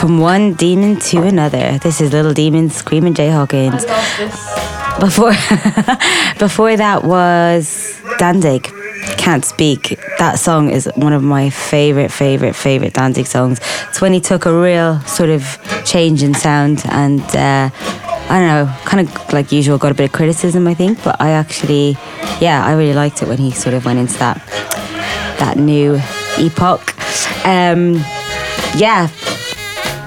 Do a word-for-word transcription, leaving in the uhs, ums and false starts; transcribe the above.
From one demon to another. This is Little Demon, Screaming Jay Hawkins. I love this. Before, before that was Danzig, Can't Speak. That song is one of my favourite, favourite, favourite Danzig songs. It's when he took a real sort of change in sound and uh, I don't know, kind of like usual, got a bit of criticism, I think, but I actually, yeah, I really liked it when he sort of went into that that new epoch. Um, yeah,